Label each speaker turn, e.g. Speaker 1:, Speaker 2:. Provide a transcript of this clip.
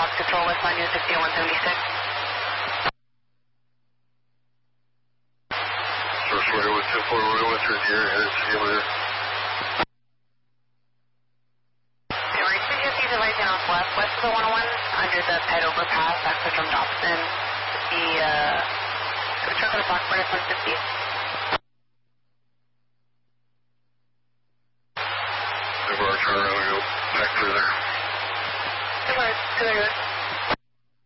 Speaker 1: Fox Control, Westbound Unit 6176.
Speaker 2: Source radio with 24 radio with your deer, headed to the other.
Speaker 1: Right down west of the 101, under the pet overpass, access from Dobson. The truck on the Fox Furnace 150.